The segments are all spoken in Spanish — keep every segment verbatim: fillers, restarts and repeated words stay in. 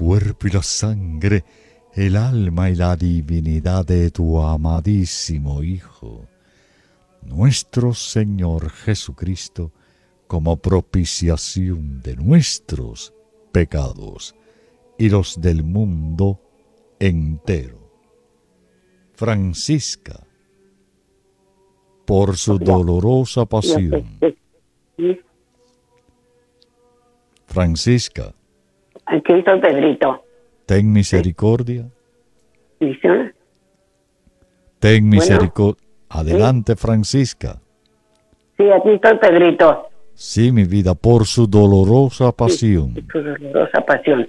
cuerpo y la sangre, el alma y la divinidad de tu amadísimo Hijo, nuestro Señor Jesucristo, como propiciación de nuestros pecados y los del mundo entero. Francisca, por su dolorosa pasión. Francisca, aquí estoy, Pedrito. Ten misericordia. ¿Misión? Ten Bueno, misericordia. Adelante, ¿sí? Francisca. Sí, aquí estoy, Pedrito. Sí, mi vida, por su dolorosa pasión. Sí, su dolorosa pasión.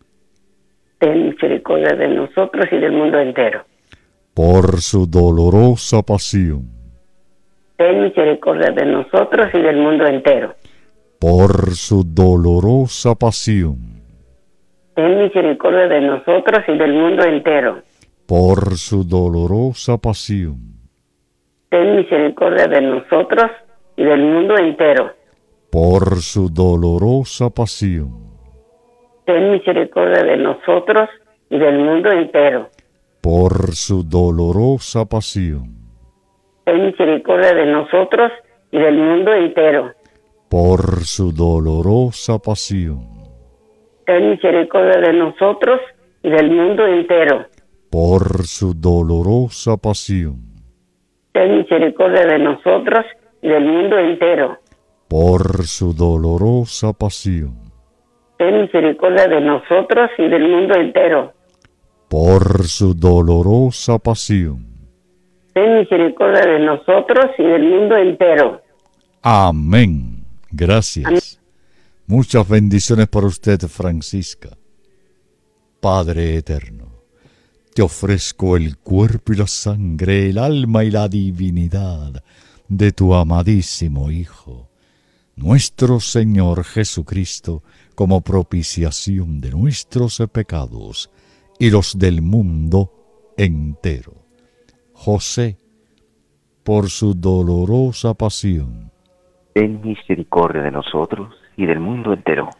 Ten misericordia de nosotros y del mundo entero. Por su dolorosa pasión. Ten misericordia de nosotros y del mundo entero. Por su dolorosa pasión. Ten misericordia de nosotros y del mundo entero. Por su dolorosa pasión. Ten misericordia de nosotros y del mundo entero. Por su dolorosa pasión. Ten misericordia de nosotros y del mundo entero. Por su dolorosa pasión. Ten misericordia de nosotros y del mundo entero. Por su dolorosa pasión. Ten misericordia de nosotros y del mundo entero. Por su dolorosa pasión. Ten misericordia de nosotros y del mundo entero. Por su dolorosa pasión. Ten misericordia de nosotros y del mundo entero. Por su dolorosa pasión. Ten misericordia de nosotros y del mundo entero. Amén. Gracias. Amén. Muchas bendiciones para usted, Francisca. Padre eterno, te ofrezco el cuerpo y la sangre, el alma y la divinidad de tu amadísimo Hijo, nuestro Señor Jesucristo, como propiciación de nuestros pecados y los del mundo entero. José, por su dolorosa pasión, ten misericordia de nosotros y del mundo entero.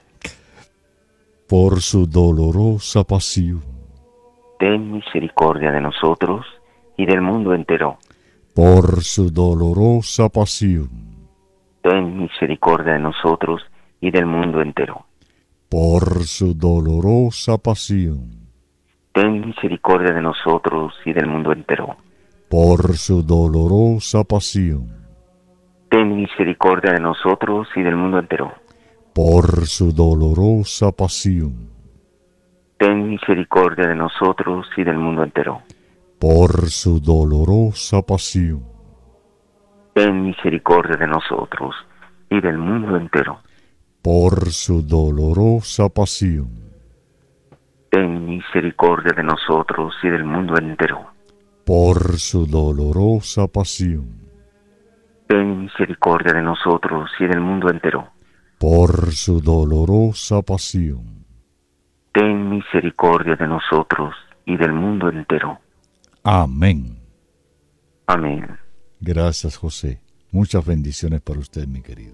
Por su dolorosa pasión, ten misericordia de nosotros y del mundo entero. Por su dolorosa pasión, ten misericordia de nosotros y del mundo entero. Por su dolorosa pasión, ten misericordia de nosotros y del mundo entero. Por su dolorosa pasión, ten misericordia de nosotros y del mundo entero. Por su dolorosa pasión, ten misericordia de nosotros y del mundo entero. Por su dolorosa pasión, ten misericordia de nosotros y del mundo entero. Por su dolorosa pasión, ten misericordia de nosotros y del mundo entero. Por su dolorosa pasión, ten misericordia de nosotros y del mundo entero. Por su dolorosa pasión, ten misericordia de nosotros y del mundo entero. Amén. Amén. Gracias, José. Muchas bendiciones para usted, mi querido.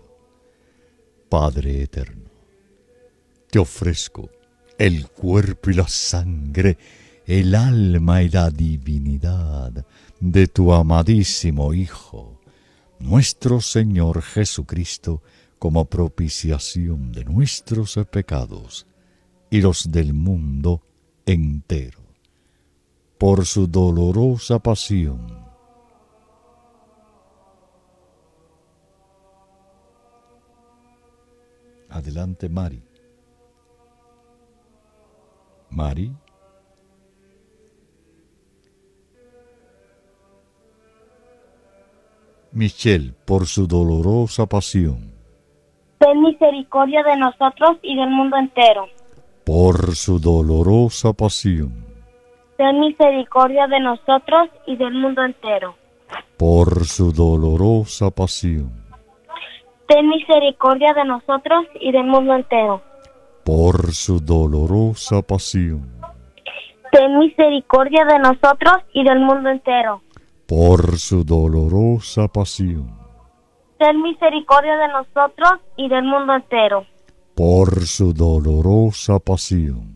Padre eterno, te ofrezco el cuerpo y la sangre, el alma y la divinidad de tu amadísimo Hijo, nuestro Señor Jesucristo, como propiciación de nuestros pecados y los del mundo entero. Por su dolorosa pasión, adelante, Mari. Mari. Michelle, por su dolorosa pasión. Ten misericordia de nosotros y del mundo entero. Por su dolorosa pasión. Ten misericordia de nosotros y del mundo entero. Por su dolorosa pasión. Ten misericordia de nosotros y del mundo entero. Por su dolorosa pasión. Ten misericordia de nosotros y del mundo entero. Por su dolorosa pasión. Ten misericordia de nosotros y del mundo entero. Por su dolorosa pasión.